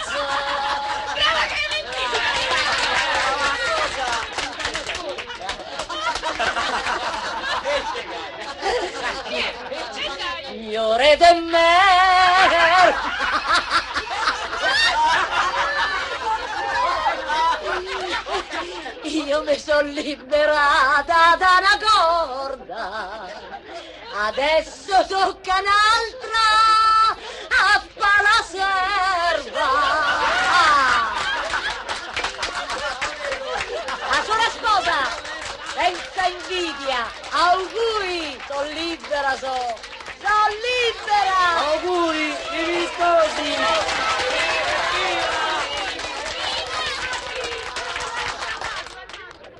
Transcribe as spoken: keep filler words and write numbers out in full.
cazzo! Brava Clementina! Signore de mer! Io mi sono liberata da una corda, adesso tocca un'altra a fa la serva. La sola sposa, senza invidia, auguri, sono libera, so, sono libera. Auguri, vivi sposi!